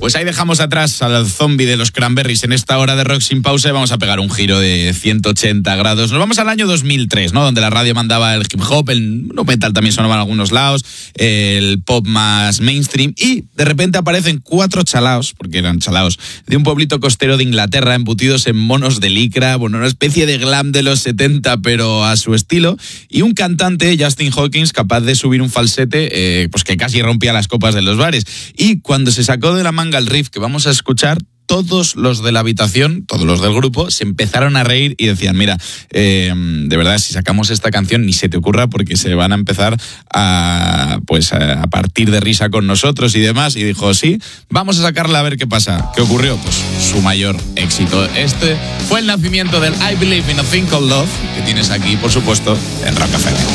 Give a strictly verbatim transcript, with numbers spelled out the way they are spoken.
Pues ahí dejamos atrás al zombie de los Cranberries en esta hora de Rock Sin Pausa y vamos a pegar un giro de ciento ochenta grados. Nos vamos al año dos mil tres, ¿no? Donde la radio mandaba el hip hop, el no metal también sonaba en algunos lados, el pop más mainstream, y de repente aparecen cuatro chalaos, porque eran chalaos, de un pueblito costero de Inglaterra, embutidos en monos de licra, bueno, una especie de glam de los setenta, pero a su estilo, y un cantante, Justin Hawkins, capaz de subir un falsete, eh, pues que casi rompía las copas de los bares. Y cuando se sacó de la manga el riff que vamos a escuchar, todos los de la habitación, todos los del grupo, se empezaron a reír y decían, mira, eh, de verdad, si sacamos esta canción ni se te ocurra porque se van a empezar a, pues, a partir de risa con nosotros y demás. Y dijo, sí, vamos a sacarla a ver qué pasa. ¿Qué ocurrió? Pues su mayor éxito. Este fue el nacimiento del I Believe in a Thing Called Love, que tienes aquí, por supuesto, en Rock F M.